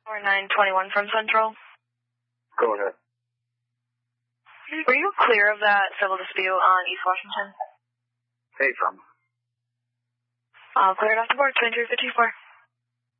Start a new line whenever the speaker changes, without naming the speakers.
4921 from Central.
Go ahead.
Were you clear of that civil dispute on East Washington?
Hey, from?
I'll clear it off the board, 2354.